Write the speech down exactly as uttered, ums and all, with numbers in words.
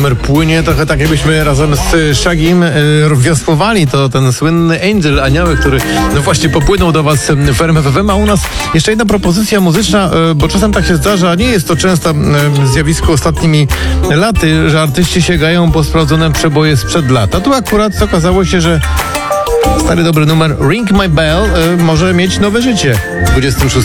numer płynie, trochę tak jakbyśmy razem z Shagim y, wiosłowali, to ten słynny Angel, anioły, który no właśnie popłynął do was w R M F F M, a u nas jeszcze jedna propozycja muzyczna, y, bo czasem tak się zdarza, nie jest to często y, zjawisko ostatnimi laty, że artyści sięgają po sprawdzone przeboje sprzed lat. A tu akurat okazało się, że stary dobry numer Ring My Bell y, może mieć nowe życie w dwudziestym szóstym